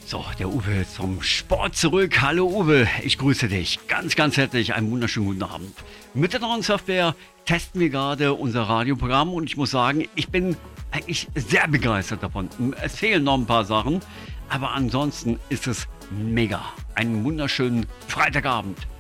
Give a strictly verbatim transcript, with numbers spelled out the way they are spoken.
So, der Uwe ist zum Sport zurück. Hallo Uwe, ich grüße dich ganz, ganz herzlich. Einen wunderschönen guten Abend. Mit der neuen Software testen wir gerade unser Radioprogramm und ich muss sagen, ich bin eigentlich sehr begeistert davon. Es fehlen noch ein paar Sachen, aber ansonsten ist es mega. Einen wunderschönen Freitagabend.